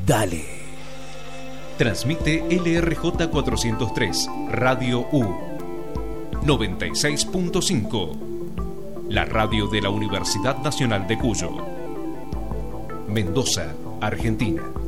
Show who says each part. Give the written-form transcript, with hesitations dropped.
Speaker 1: Dale.
Speaker 2: Transmite LRJ 403, Radio U 96.5, la radio de la Universidad Nacional de Cuyo, Mendoza, Argentina.